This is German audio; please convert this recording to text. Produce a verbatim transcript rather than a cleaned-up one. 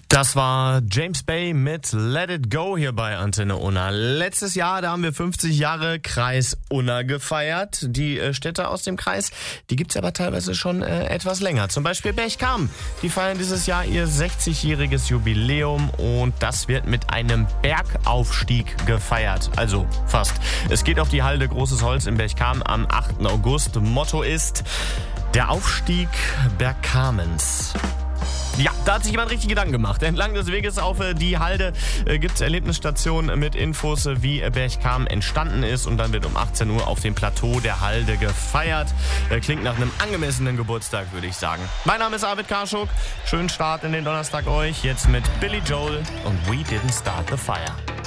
Das war James Bay mit Let It Go hier bei Antenne Unna. Letztes Jahr, da haben wir fünfzig Jahre Kreis Unna gefeiert. Die äh, Städte aus dem Kreis, die gibt's aber teilweise schon äh, etwas länger. Zum Beispiel Berchtesgaden. Die feiern dieses Jahr ihr sechzigjähriges Jubiläum und das wird mit einem Bergaufstieg gefeiert. Also fast. Es geht auf die Halde Großes Holz in Berchtesgaden am achten August. Motto ist der Aufstieg Bergkamens. Ja, da hat sich jemand richtig Gedanken gemacht. Entlang des Weges auf die Halde äh, gibt es Erlebnisstationen mit Infos, äh, wie Berchtesgaden entstanden ist. Und dann wird um achtzehn Uhr auf dem Plateau der Halde gefeiert. Äh, klingt nach einem angemessenen Geburtstag, würde ich sagen. Mein Name ist Arvid Karschuk. Schönen Start in den Donnerstag euch. Jetzt mit Billy Joel und We Didn't Start the Fire.